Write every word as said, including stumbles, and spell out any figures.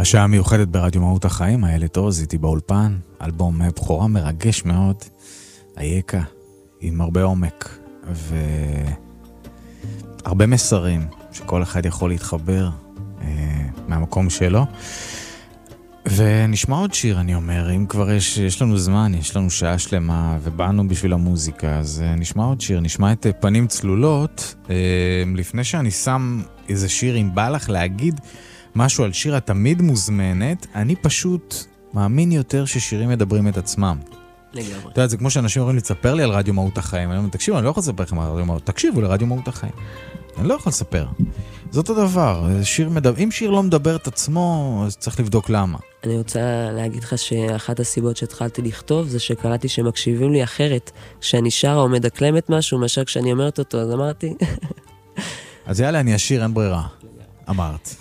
השעה מיוחדת ברדיו מהות החיים, איילת עוז איתי באולפן, אלבום בחורה מרגש מאוד, אייקה, עם הרבה עומק, והרבה מסרים שכל אחד יכול להתחבר אה, מהמקום שלו. ונשמע עוד שיר, אני אומר, אם כבר יש, יש לנו זמן, יש לנו שעה שלמה, ובאנו בשביל המוזיקה, אז נשמע עוד שיר, נשמע את פנים צלולות. אה, לפני שאני שם איזה שיר, אם בא לך להגיד משהו על שיר התמיד מוזמנת, אני פשוט מאמין יותר ששירים מדברים את עצמם. לגמרי. אתה יודע, זה כמו שאנשים אומרים לספר לי על רדיו מהות החיים, אני אומר, תקשיבו, אני לא יכול לספר לכם על רדיו מהות, תקשיבו לרדיו מהות החיים. אני לא יכול לספר. זה אותו דבר, שיר מדבר, אם שיר לא מדבר את עצמו, אז צריך לבדוק למה. אני רוצה להגיד לך שאחת הסיבות שהתחלתי לכתוב, זה שקלטתי שמקשיבים לי אחרת, כשאני שרה או מדקלמת משהו, מאשר כשאני אומרת אותו, אז אמרתי. אז יאללה, אני אשיר, אין ברירה. אמרת.